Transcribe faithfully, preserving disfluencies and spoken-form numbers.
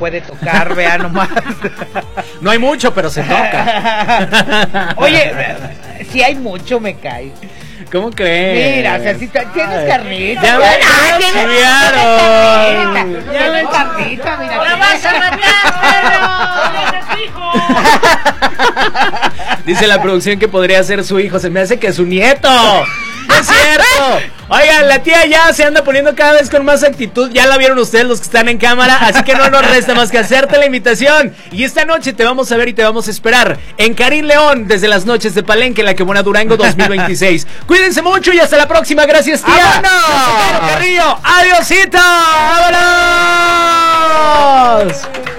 puede tocar, vea nomás. No hay mucho, pero se toca. Oye, si hay mucho me cae. ¿Cómo crees? Mira, o sea, si tienes carnita. Ya me chiviaron. Ya me carnita, mira. ¡La vas a matar, perro! Dice la producción que podría ser su hijo. Se me hace que es su nieto. ¡No es cierto! Oigan, la tía ya se anda poniendo cada vez con más actitud. Ya la vieron ustedes los que están en cámara. Así que no nos resta más que hacerte la invitación. Y esta noche te vamos a ver y te vamos a esperar en Karim León, desde las noches de Palenque, en La Quemona Durango dos mil veintiséis. Cuídense mucho y hasta la próxima. Gracias, tía. ¡Vámonos! Yo soy Pedro Carrillo. ¡Adiósito! ¡Vámonos!